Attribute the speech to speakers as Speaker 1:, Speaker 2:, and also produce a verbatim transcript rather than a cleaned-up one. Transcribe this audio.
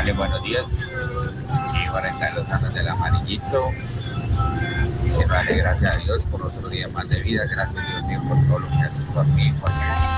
Speaker 1: Vale, buenos días. Y Valentín Lozano del Amarillito. Que vale, gracias a Dios por otro día más de vida. Gracias, Dios mío, por todo lo que haces por mí, por mí.